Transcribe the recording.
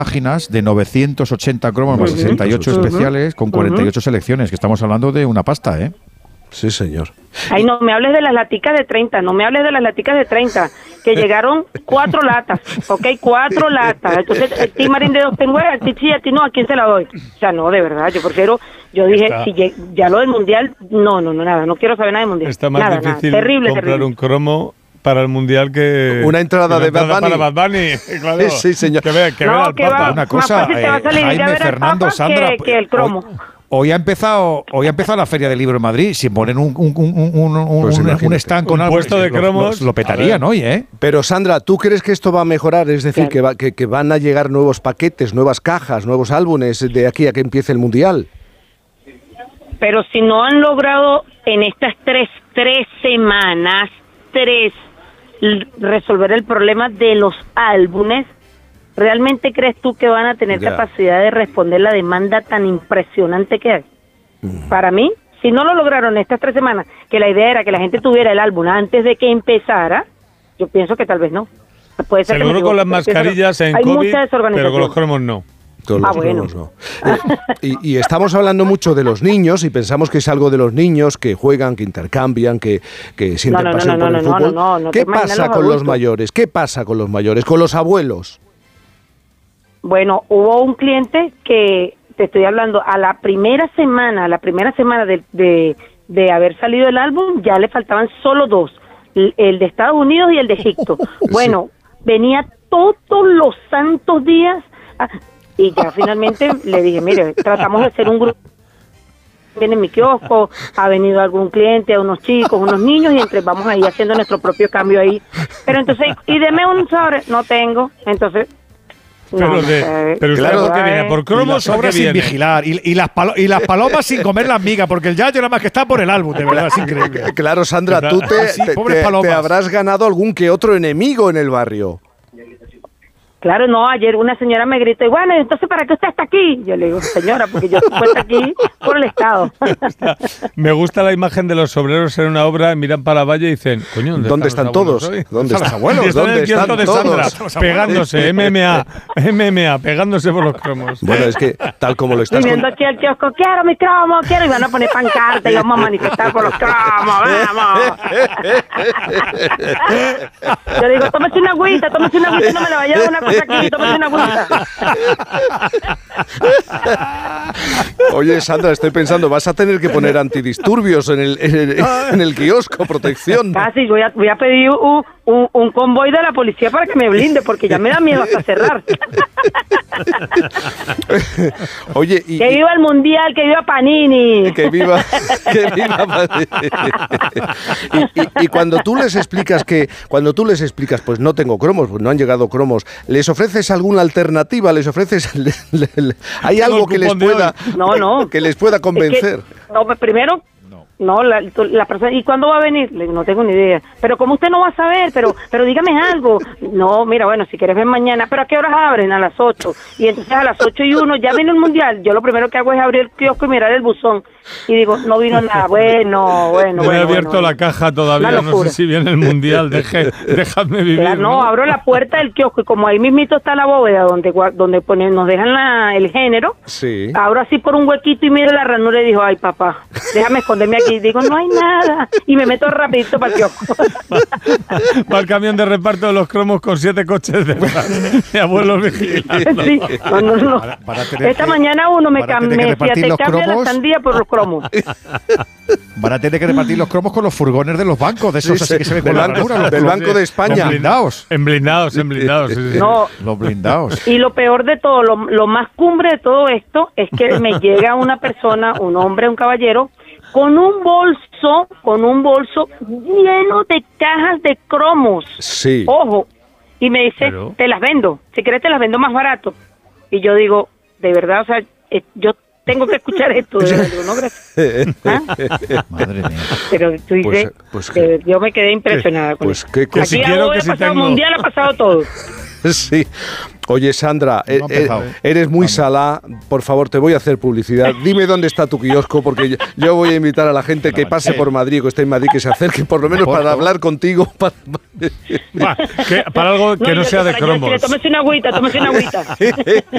páginas de 980 cromos más 68 especiales con 48 selecciones, que estamos hablando de una pasta, ¿eh? Sí, señor. Ay, no me hables de las laticas de 30, no me hables de las laticas de 30, que llegaron 4 latas, ¿ok? 4 latas. Entonces, el Tim Marín de 2 tengo, a ti sí, a ti no, ¿a quién se la doy? O sea, no, de verdad, yo dije, si ya lo del Mundial, no, nada, no quiero saber nada del Mundial. Está más difícil comprar un cromo para el Mundial que... Una entrada de Bad Bunny. Para Bad Bunny, claro. Sí, señor. Que vea al Papa. Una cosa, Jaime, Fernando, Sandra... que el cromo. Hoy ha empezado la Feria del Libro en Madrid. Si ponen un stand con algo, puesto de cromos, lo petarían hoy, ¿eh? Pero Sandra, ¿tú crees que esto va a mejorar? Es decir, que van a llegar nuevos paquetes, nuevas cajas, nuevos álbumes de aquí a que empiece el Mundial. Pero si no han logrado en estas tres semanas, resolver el problema de los álbumes, ¿realmente crees tú que van a tener capacidad de responder la demanda tan impresionante que hay? Para mí, si no lo lograron estas 3 semanas, que la idea era que la gente tuviera el álbum antes de que empezara, yo pienso que tal vez no. Puede ser seguro con las mascarillas en COVID, pero con los cromos no. Con los cromos no. Y estamos hablando mucho de los niños y pensamos que es algo de los niños que juegan, que intercambian, que sienten pasión por el fútbol. ¿Qué pasa con los mayores? ¿Qué pasa con los mayores? ¿Con los abuelos? Bueno, hubo un cliente que, te estoy hablando, a la primera semana de haber salido el álbum, ya le faltaban solo 2, el de Estados Unidos y el de Egipto. Bueno, venía todos los santos días, y ya finalmente le dije, mire, tratamos de hacer un grupo. Viene en mi kiosco, ha venido algún cliente, unos chicos, unos niños, y vamos ahí haciendo nuestro propio cambio ahí. Pero entonces, y deme un sobre, no tengo, entonces... Pero claro, ¿por qué viene? ¿Por cromos o qué sin viene? vigilar? Y las palomas sin comer las migas, porque el yayo nada más que está por el álbum, de verdad, es increíble. Claro, Sandra, tú te habrás ganado algún que otro enemigo en el barrio. Claro, no, ayer una señora me gritó, y bueno, entonces, ¿para qué usted está aquí? Yo le digo, señora, porque yo estoy aquí por el Estado. Me gusta la imagen de los obreros en una obra, miran para la valla y dicen, coño, ¿dónde están todos? ¿Dónde están los abuelos? ¿Dónde están todos? Pegándose, MMA, pegándose por los cromos. Bueno, es que tal como lo estás... Viendo aquí al kiosco, quiero mi cromo, quiero, y van a poner pancarta y vamos a manifestar por los cromos, vamos. Yo le digo, tómese una agüita, no me la vaya a dar una cosa aquí, tómese una agüita. Oye, Sandra, estoy pensando, vas a tener que poner antidisturbios en el kiosco, protección. Casi, voy a pedir un convoy de la policía para que me blinde, porque ya me da miedo hasta cerrar. Oye, que viva el Mundial, que viva Panini. Que viva Panini. Y cuando tú les explicas pues no tengo cromos, pues no han llegado cromos, ¿les ofreces alguna alternativa? ¿Les ofreces hay algo que les pueda que les pueda convencer? Primero no, la persona, ¿y cuándo va a venir? Le digo, no tengo ni idea. Pero como usted no va a saber, pero dígame algo. No, mira, bueno, si quieres ver mañana, pero ¿a qué horas abren? A las 8. Y entonces a las 8:01 ya viene el Mundial. Yo lo primero que hago es abrir el kiosco y mirar el buzón. Y digo, no vino nada. Bueno. No he abierto la caja todavía, no sé si viene el Mundial. Dejadme vivir. Claro, no, abro la puerta del kiosco y como ahí mismito está la bóveda donde nos dejan el género, sí. Abro así por un huequito y miro la ranura y digo, ay papá, déjame esconderme aquí. Y digo, no hay nada. Y me meto rapidito para el kiosco. Va el camión de reparto de los cromos con 7 coches de abuelos vigilando. Sí, no. Esta mañana uno me cambia la sandía por los cromos. Van a tener que repartir los cromos con los furgones de los bancos, de esos así que se ven con la ranura. Del Banco de España. En blindados. Sí. No, los blindados. Y lo peor de todo, lo más cumbre de todo esto es que me llega una persona, un hombre, un caballero, con un bolso lleno de cajas de cromos. Sí. Ojo. Y me dice, te las vendo. Si querés te las vendo más barato. Y yo digo, de verdad, o sea, yo tengo que escuchar esto. Digo, no, gracias. Madre mía. Pero tú dices, yo me quedé impresionada con eso. Aquí si Mundial ha pasado todo. Sí. Oye, Sandra, No ha empezado. eres muy salá. Por favor, te voy a hacer publicidad. Dime dónde está tu kiosco, porque yo voy a invitar a la gente que pase por Madrid, que esté en Madrid, que se acerque por lo menos para hablar contigo. Para algo que no sea de cromos. Tómese una agüita.